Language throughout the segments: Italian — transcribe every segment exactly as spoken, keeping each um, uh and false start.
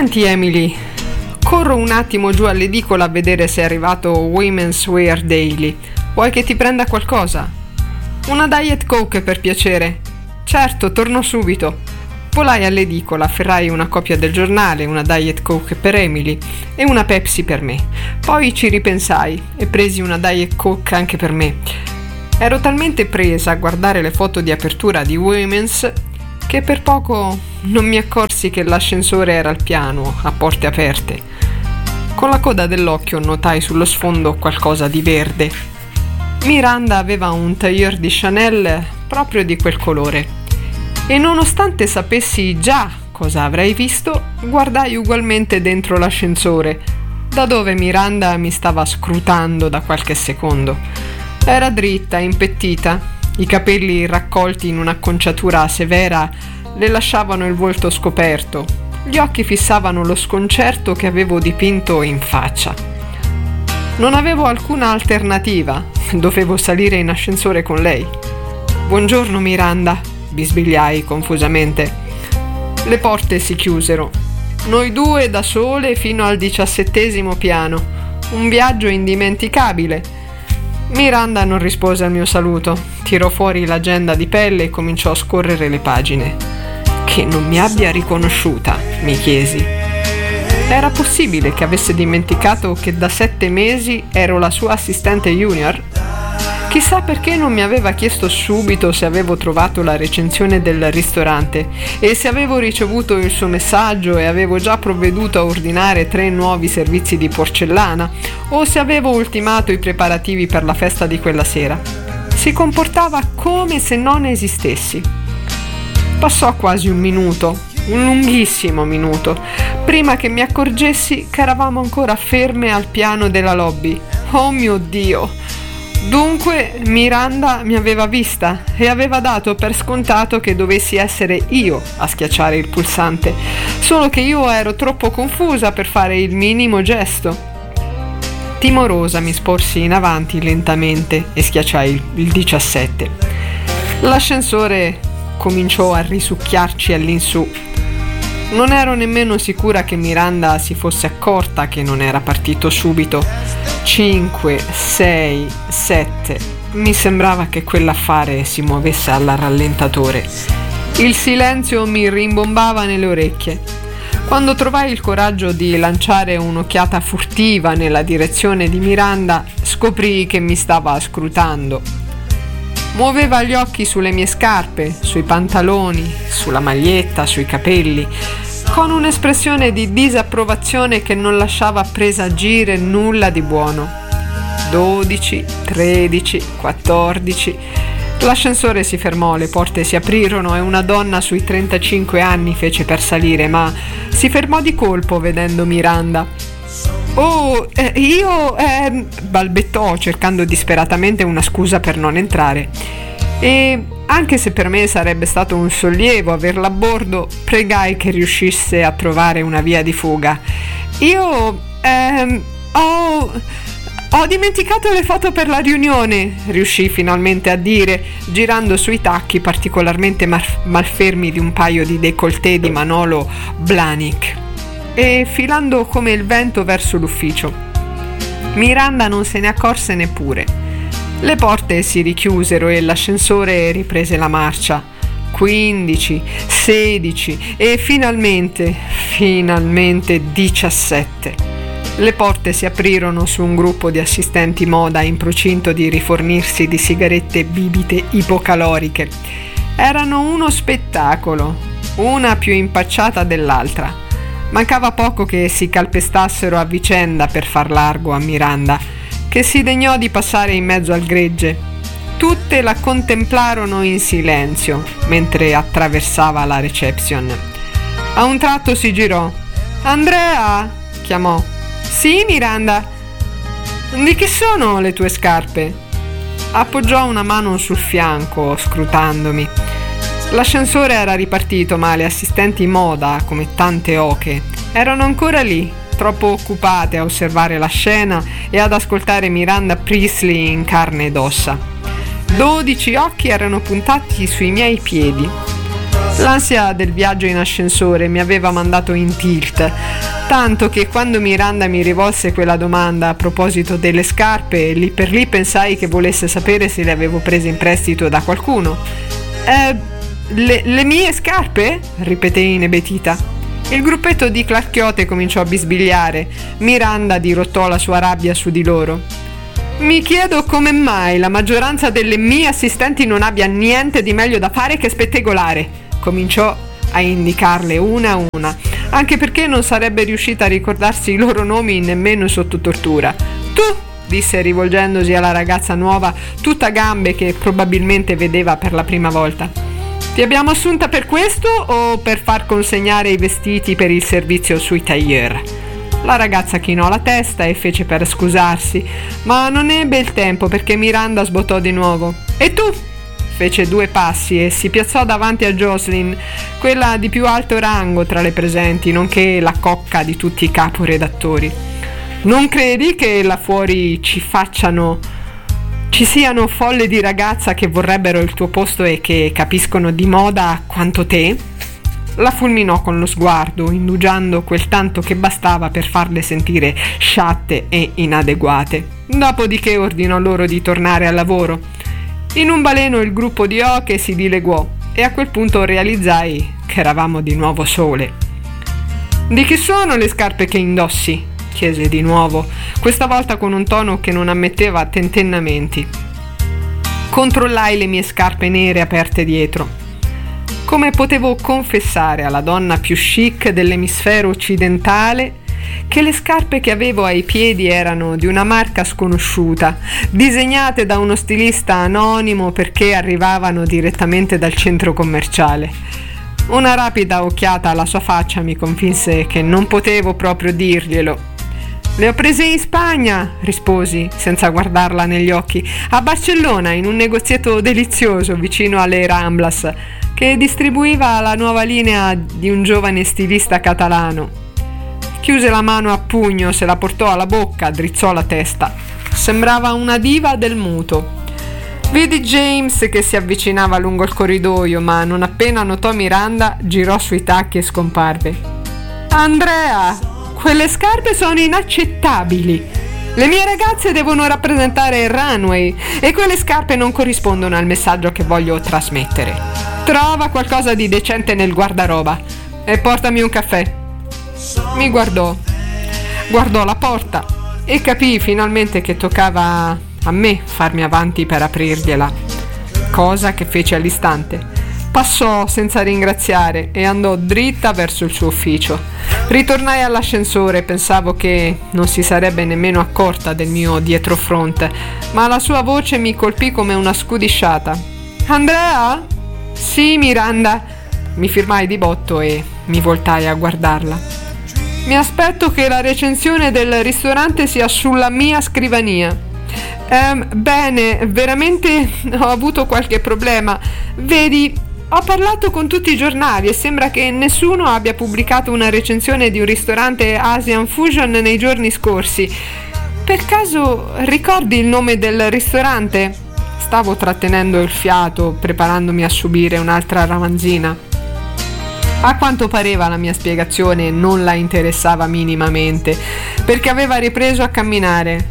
Senti Emily, corro un attimo giù all'edicola a vedere se è arrivato Women's Wear Daily. Vuoi che ti prenda qualcosa? Una Diet Coke per piacere. Certo, torno subito. Volai all'edicola, afferrai una copia del giornale, una Diet Coke per Emily e una Pepsi per me. Poi ci ripensai e presi una Diet Coke anche per me. Ero talmente presa a guardare le foto di apertura di Women's che per poco non mi accorsi che l'ascensore era al piano, a porte aperte. Con la coda dell'occhio notai sullo sfondo qualcosa di verde. Miranda aveva un tailleur di Chanel proprio di quel colore e nonostante sapessi già cosa avrei visto, guardai ugualmente dentro l'ascensore, da dove Miranda mi stava scrutando da qualche secondo. Era dritta, impettita. I capelli raccolti in un'acconciatura severa le lasciavano il volto scoperto. Gli occhi fissavano lo sconcerto che avevo dipinto in faccia. Non avevo alcuna alternativa. Dovevo salire in ascensore con lei. «Buongiorno Miranda», bisbigliai confusamente. Le porte si chiusero. Noi due da sole fino al diciassettesimo piano. Un viaggio indimenticabile. Miranda non rispose al mio saluto. Tirò fuori l'agenda di pelle e cominciò a scorrere le pagine. Che non mi abbia riconosciuta, mi chiesi. Era possibile che avesse dimenticato che da sette mesi ero la sua assistente junior? Chissà perché non mi aveva chiesto subito se avevo trovato la recensione del ristorante e se avevo ricevuto il suo messaggio e avevo già provveduto a ordinare tre nuovi servizi di porcellana o se avevo ultimato i preparativi per la festa di quella sera. Si comportava come se non esistessi. Passò quasi un minuto, un lunghissimo minuto, prima che mi accorgessi che eravamo ancora ferme al piano della lobby. Oh mio Dio! Dunque Miranda mi aveva vista e aveva dato per scontato che dovessi essere io a schiacciare il pulsante, solo che io ero troppo confusa per fare il minimo gesto. Timorosa mi sporsi in avanti lentamente e schiacciai il, il diciassette. L'ascensore cominciò a risucchiarci all'insù. Non ero nemmeno sicura che Miranda si fosse accorta che non era partito subito. cinque, sei, sette. Mi sembrava che quell'affare si muovesse alla rallentatore. Il silenzio mi rimbombava nelle orecchie. Quando trovai il coraggio di lanciare un'occhiata furtiva nella direzione di Miranda, scoprii che mi stava scrutando. Muoveva gli occhi sulle mie scarpe, sui pantaloni, sulla maglietta, sui capelli, con un'espressione di disapprovazione che non lasciava presagire nulla di buono. dodici, tredici, quattordici. L'ascensore si fermò, le porte si aprirono e una donna sui trentacinque anni fece per salire, ma si fermò di colpo vedendo Miranda. «Oh, eh, io...» eh, balbettò cercando disperatamente una scusa per non entrare. E anche se per me sarebbe stato un sollievo averla a bordo, pregai che riuscisse a trovare una via di fuga. «Io... ehm... ho... ho dimenticato le foto per la riunione», riuscì finalmente a dire, girando sui tacchi particolarmente mar- malfermi di un paio di décolleté di Manolo Blahnik e filando come il vento verso l'ufficio. Miranda non se ne accorse neppure. Le porte si richiusero e l'ascensore riprese la marcia. quindici, sedici e finalmente, finalmente diciassette. Le porte si aprirono su un gruppo di assistenti moda in procinto di rifornirsi di sigarette bibite ipocaloriche. Erano uno spettacolo, una più impacciata dell'altra. Mancava poco che si calpestassero a vicenda per far largo a Miranda, che si degnò di passare in mezzo al gregge. Tutte la contemplarono in silenzio mentre attraversava la reception. A un tratto si girò. «Andrea!» chiamò. «Sì, Miranda?» «Di che sono le tue scarpe?» Appoggiò una mano sul fianco, scrutandomi. L'ascensore era ripartito, ma le assistenti moda, come tante oche, erano ancora lì, troppo occupate a osservare la scena e ad ascoltare Miranda Priestley in carne ed ossa. Dodici occhi erano puntati sui miei piedi. L'ansia del viaggio in ascensore mi aveva mandato in tilt, tanto che quando Miranda mi rivolse quella domanda a proposito delle scarpe, lì per lì pensai che volesse sapere se le avevo prese in prestito da qualcuno. Eh, le, le mie scarpe? Ripetei inebetita. Il gruppetto di Clarchiote cominciò a bisbigliare. Miranda dirottò la sua rabbia su di loro. Mi chiedo come mai la maggioranza delle mie assistenti non abbia niente di meglio da fare che spettegolare. Cominciò a indicarle una a una, anche perché non sarebbe riuscita a ricordarsi i loro nomi nemmeno sotto tortura. Tu, disse rivolgendosi alla ragazza nuova, tutta gambe, che probabilmente vedeva per la prima volta. Ti abbiamo assunta per questo o per far consegnare i vestiti per il servizio sui tailleur? La ragazza chinò la testa e fece per scusarsi, ma non ebbe il tempo perché Miranda sbottò di nuovo. E tu? Fece due passi e si piazzò davanti a Jocelyn, quella di più alto rango tra le presenti, nonché la cocca di tutti i caporedattori. Non credi che là fuori ci facciano, ci siano folle di ragazza che vorrebbero il tuo posto e che capiscono di moda quanto te? La fulminò con lo sguardo, indugiando quel tanto che bastava per farle sentire sciatte e inadeguate. Dopodiché ordinò loro di tornare al lavoro. In un baleno il gruppo di oche si dileguò e a quel punto realizzai che eravamo di nuovo sole. Di chi sono le scarpe che indossi? Chiese di nuovo, questa volta con un tono che non ammetteva tentennamenti. Controllai le mie scarpe nere aperte dietro. Come potevo confessare alla donna più chic dell'emisfero occidentale che le scarpe che avevo ai piedi erano di una marca sconosciuta, disegnate da uno stilista anonimo perché arrivavano direttamente dal centro commerciale. Una rapida occhiata alla sua faccia mi convinse che non potevo proprio dirglielo. Le ho prese in Spagna, risposi senza guardarla negli occhi, a Barcellona, in un negozietto delizioso vicino alle Ramblas che distribuiva la nuova linea di un giovane stilista catalano. Chiuse la mano a pugno, se la portò alla bocca, drizzò la testa. Sembrava una diva del muto. Vidi James che si avvicinava lungo il corridoio, ma non appena notò Miranda, girò sui tacchi e scomparve. Andrea, quelle scarpe sono inaccettabili. Le mie ragazze devono rappresentare il runway e quelle scarpe non corrispondono al messaggio che voglio trasmettere. Trova qualcosa di decente nel guardaroba e portami un caffè. Mi guardò, guardò la porta e capii finalmente che toccava a me farmi avanti per aprirgliela, cosa che fece all'istante. Passò senza ringraziare e andò dritta verso il suo ufficio. Ritornai all'ascensore e pensavo che non si sarebbe nemmeno accorta del mio dietrofront, ma la sua voce mi colpì come una scudisciata. Andrea? Sì, Miranda. Mi firmai di botto e mi voltai a guardarla. Mi aspetto che la recensione del ristorante sia sulla mia scrivania. Ehm, bene, veramente ho avuto qualche problema. Vedi, ho parlato con tutti i giornali e sembra che nessuno abbia pubblicato una recensione di un ristorante Asian Fusion nei giorni scorsi. Per caso ricordi il nome del ristorante? Stavo trattenendo il fiato, preparandomi a subire un'altra ramanzina. A quanto pareva la mia spiegazione non la interessava minimamente, perché aveva ripreso a camminare.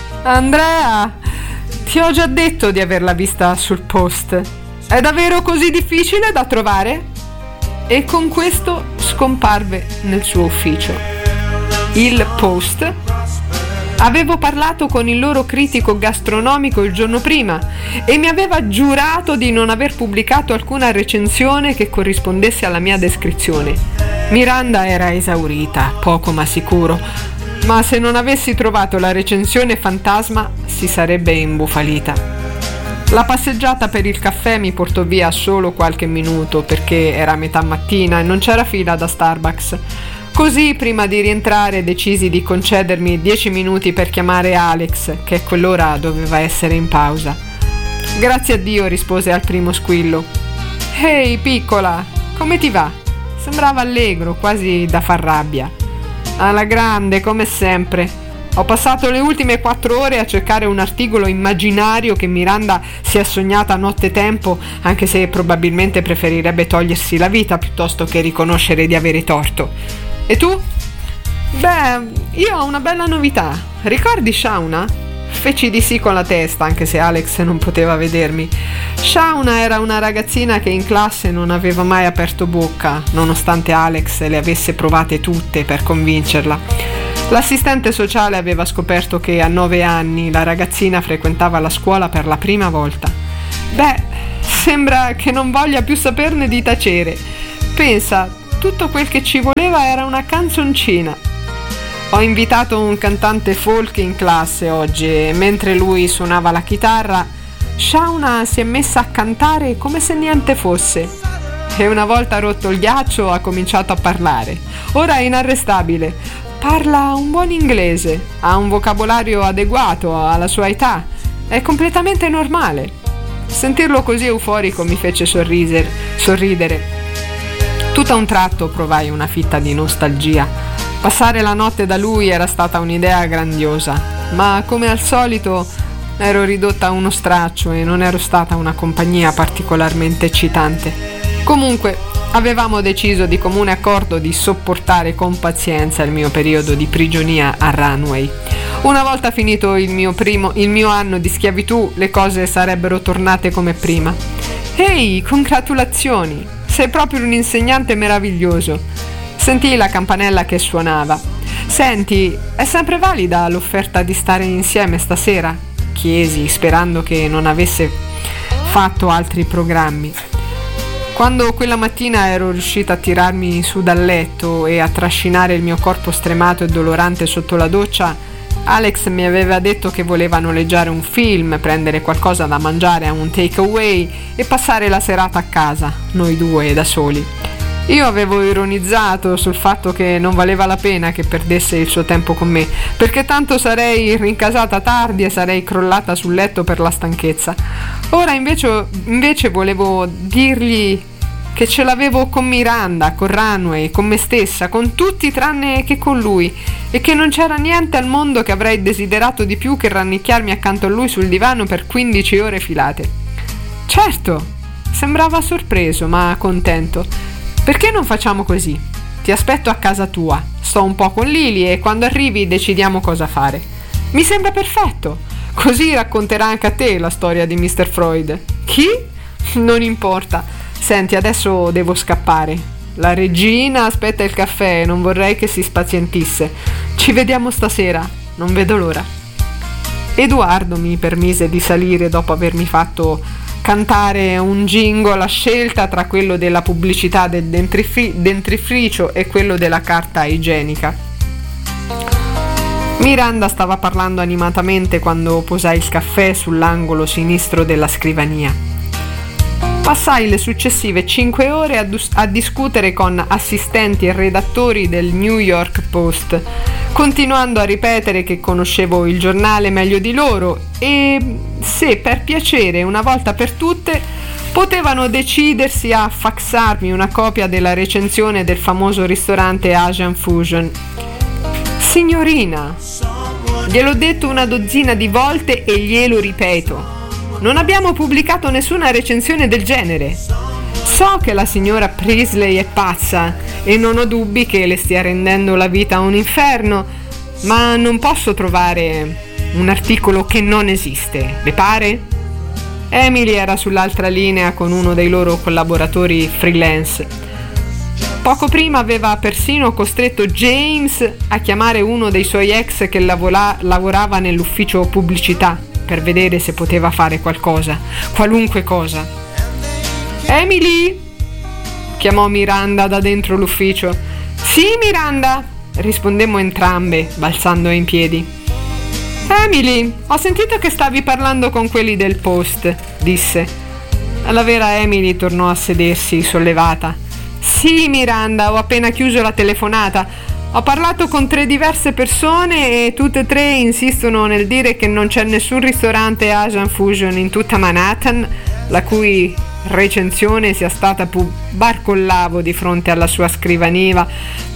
Andrea, ti ho già detto di averla vista sul post. È davvero così difficile da trovare? E con questo scomparve nel suo ufficio. Il Post. Avevo parlato con il loro critico gastronomico il giorno prima e mi aveva giurato di non aver pubblicato alcuna recensione che corrispondesse alla mia descrizione. Miranda era esaurita, poco ma sicuro, ma se non avessi trovato la recensione fantasma si sarebbe imbufalita. La passeggiata per il caffè mi portò via solo qualche minuto perché era metà mattina e non c'era fila da Starbucks. Così, prima di rientrare, decisi di concedermi dieci minuti per chiamare Alex, che a quell'ora doveva essere in pausa. Grazie a Dio, rispose al primo squillo. Ehi, piccola, come ti va? Sembrava allegro, quasi da far rabbia. Alla grande, come sempre. Ho passato le ultime quattro ore a cercare un articolo immaginario che Miranda si è sognata nottetempo, anche se probabilmente preferirebbe togliersi la vita piuttosto che riconoscere di avere torto. E tu? Beh, io ho una bella novità. Ricordi Shauna? Feci di sì con la testa, anche se Alex non poteva vedermi. Shauna era una ragazzina che in classe non aveva mai aperto bocca, nonostante Alex le avesse provate tutte per convincerla. L'assistente sociale aveva scoperto che a nove anni la ragazzina frequentava la scuola per la prima volta. Beh, sembra che non voglia più saperne di tacere. Pensa, tutto quel che ci voleva era una canzoncina. Ho invitato un cantante folk in classe oggi e mentre lui suonava la chitarra, Shauna si è messa a cantare come se niente fosse. E una volta rotto il ghiaccio ha cominciato a parlare. Ora è inarrestabile. Parla un buon inglese, ha un vocabolario adeguato alla sua età, è completamente normale. Sentirlo così euforico mi fece sorridere, sorridere. Tutto a un tratto provai una fitta di nostalgia. Passare la notte da lui era stata un'idea grandiosa, ma come al solito ero ridotta a uno straccio e non ero stata una compagnia particolarmente eccitante. Comunque, avevamo deciso di comune accordo di sopportare con pazienza il mio periodo di prigionia a Runway. Una volta finito il mio, primo, il mio anno di schiavitù, le cose sarebbero tornate come prima. Ehi, congratulazioni! Sei proprio un insegnante meraviglioso. Sentii la campanella che suonava. Senti, è sempre valida l'offerta di stare insieme stasera? Chiesi, sperando che non avesse fatto altri programmi. Quando quella mattina ero riuscita a tirarmi su dal letto e a trascinare il mio corpo stremato e dolorante sotto la doccia, Alex mi aveva detto che voleva noleggiare un film, prendere qualcosa da mangiare a un takeaway e passare la serata a casa, noi due da soli. Io avevo ironizzato sul fatto che non valeva la pena che perdesse il suo tempo con me, perché tanto sarei rincasata tardi e sarei crollata sul letto per la stanchezza. Ora invece, invece volevo dirgli che ce l'avevo con Miranda, con Runway, con me stessa, con tutti tranne che con lui, e che non c'era niente al mondo che avrei desiderato di più che rannicchiarmi accanto a lui sul divano per quindici ore filate. Certo, sembrava sorpreso ma contento. Perché non facciamo così? Ti aspetto a casa tua, sto un po' con Lily e quando arrivi decidiamo cosa fare. Mi sembra perfetto, così racconterà anche a te la storia di mister Freud. Chi? Non importa. Senti, adesso devo scappare. La regina aspetta il caffè e non vorrei che si spazientisse. Ci vediamo stasera, non vedo l'ora. Edoardo mi permise di salire dopo avermi fatto cantare un jingle a scelta tra quello della pubblicità del dentrifri- dentrificio e quello della carta igienica. Miranda stava parlando animatamente quando posai il caffè sull'angolo sinistro della scrivania. Passai le successive cinque ore a, dus- a discutere con assistenti e redattori del New York Post, continuando a ripetere che conoscevo il giornale meglio di loro e se per piacere una volta per tutte potevano decidersi a faxarmi una copia della recensione del famoso ristorante Asian Fusion. Signorina, gliel'ho detto una dozzina di volte e glielo ripeto. Non abbiamo pubblicato nessuna recensione del genere. So che la signora Priestley è pazza e non ho dubbi che le stia rendendo la vita un inferno, ma non posso trovare un articolo che non esiste, le pare? Emily era sull'altra linea con uno dei loro collaboratori freelance. Poco prima aveva persino costretto James a chiamare uno dei suoi ex che lavora- lavorava nell'ufficio pubblicità per vedere se poteva fare qualcosa, qualunque cosa. Emily? Chiamò Miranda da dentro l'ufficio. Sì, Miranda, rispondemmo entrambe, balzando in piedi. Emily, ho sentito che stavi parlando con quelli del Post, disse. La vera Emily tornò a sedersi, sollevata. Sì, Miranda, ho appena chiuso la telefonata. Ho parlato con tre diverse persone e tutte e tre insistono nel dire che non c'è nessun ristorante Asian Fusion in tutta Manhattan la cui recensione sia stata pu- barcollavo di fronte alla sua scrivania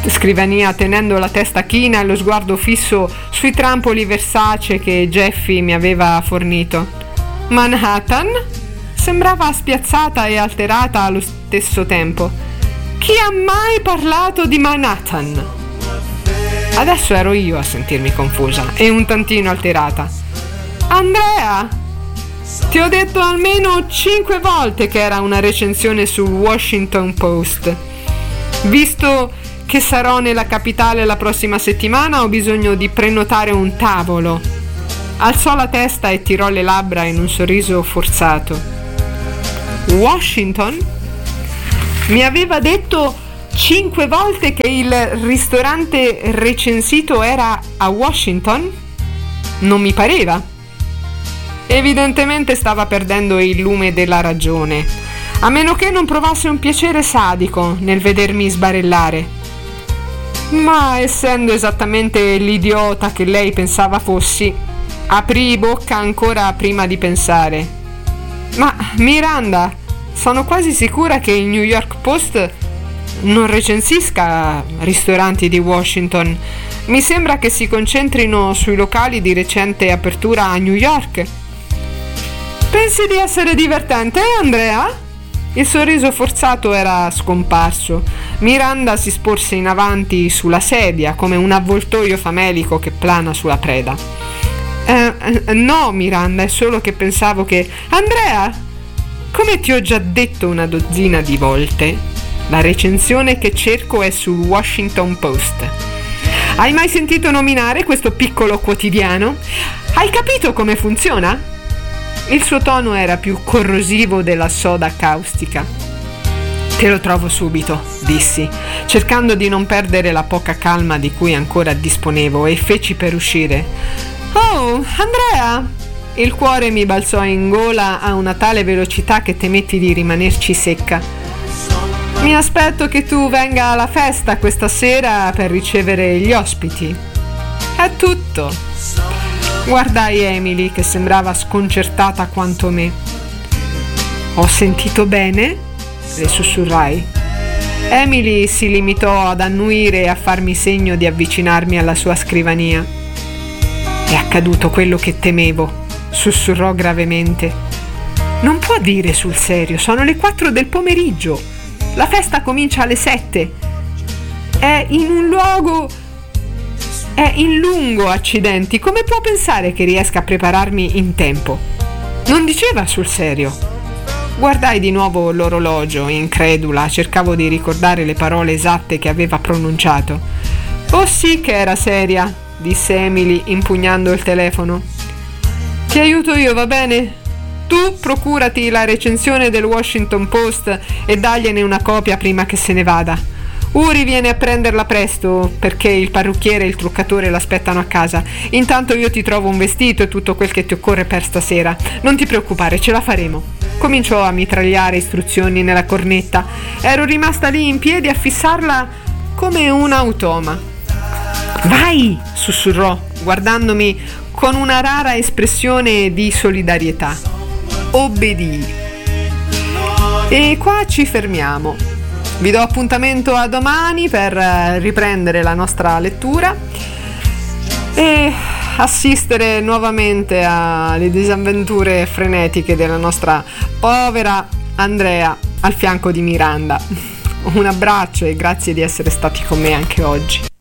scrivania tenendo la testa china e lo sguardo fisso sui trampoli Versace che Jeffy mi aveva fornito. Manhattan? Sembrava spiazzata e alterata allo stesso tempo. Chi ha mai parlato di Manhattan? Adesso ero io a sentirmi confusa e un tantino alterata. Andrea, ti ho detto almeno cinque volte che era una recensione sul Washington Post. Visto che sarò nella capitale la prossima settimana, ho bisogno di prenotare un tavolo. Alzò la testa e tirò le labbra in un sorriso forzato. Washington? Mi aveva detto cinque volte che il ristorante recensito era a Washington? Non mi pareva. Evidentemente stava perdendo il lume della ragione, a meno che non provasse un piacere sadico nel vedermi sbarellare. Ma essendo esattamente l'idiota che lei pensava fossi, aprii bocca ancora prima di pensare. Ma Miranda, sono quasi sicura che il New York Post non recensisca ristoranti di Washington. Mi sembra che si concentrino sui locali di recente apertura a New York. Pensi di essere divertente, Andrea? Il sorriso forzato era scomparso. Miranda si sporse in avanti sulla sedia come un avvoltoio famelico che plana sulla preda. Eh, no, Miranda, è solo che pensavo che... Andrea, come ti ho già detto una dozzina di volte, la recensione che cerco è sul Washington Post. Hai mai sentito nominare questo piccolo quotidiano? Hai capito come funziona? Il suo tono era più corrosivo della soda caustica. Te lo trovo subito, dissi, cercando di non perdere la poca calma di cui ancora disponevo, e feci per uscire. Oh, Andrea! Il cuore mi balzò in gola a una tale velocità che temetti di rimanerci secca. Mi aspetto che tu venga alla festa questa sera per ricevere gli ospiti. È tutto. Guardai Emily, che sembrava sconcertata quanto me. Ho sentito bene? Le sussurrai. Emily si limitò ad annuire e a farmi segno di avvicinarmi alla sua scrivania. È accaduto quello che temevo, sussurrò gravemente. Non può dire sul serio, sono le quattro del pomeriggio. La festa comincia alle sette. È in un luogo... È in lungo, accidenti. Come può pensare che riesca a prepararmi in tempo? Non diceva sul serio. Guardai di nuovo l'orologio, incredula, cercavo di ricordare le parole esatte che aveva pronunciato. Oh sì che era seria, disse Emily impugnando il telefono. Ti aiuto io, va bene? Tu procurati la recensione del Washington Post e dagliene una copia prima che se ne vada. Uri viene a prenderla presto perché il parrucchiere e il truccatore l'aspettano a casa. Intanto io ti trovo un vestito e tutto quel che ti occorre per stasera. Non ti preoccupare, ce la faremo. Cominciò a mitragliare istruzioni nella cornetta. Ero rimasta lì in piedi a fissarla come un automa. Vai! Sussurrò, guardandomi con una rara espressione di solidarietà. Obbedii. E qua ci fermiamo. Vi do appuntamento a domani per riprendere la nostra lettura e assistere nuovamente alle disavventure frenetiche della nostra povera Andrea al fianco di Miranda. Un abbraccio e grazie di essere stati con me anche oggi.